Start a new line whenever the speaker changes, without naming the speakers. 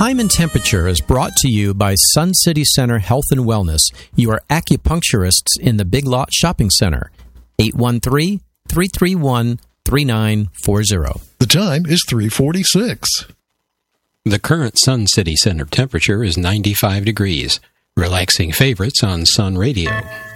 Time and Temperature is brought to you by Sun City Center Health and Wellness, your acupuncturists in the Big Lot Shopping Center. 813-331-3940.
The time is 3:46.
The current Sun City Center temperature is 95 degrees. Relaxing favorites on Sun Radio.